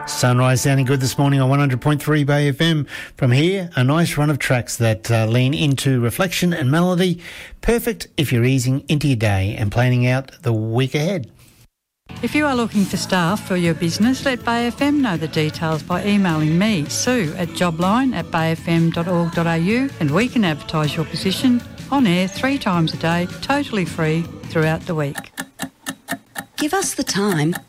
Sunrise sounding good this morning on 100.3 Bay FM. From here, a nice run of tracks that lean into reflection and melody. Perfect if you're easing into your day and planning out the week ahead. If you are looking for staff for your business, let Bay FM know the details by emailing me, Sue, at jobline@bayfm.org.au, and we can advertise your position on air 3 times a day, totally free throughout the week. Give us the time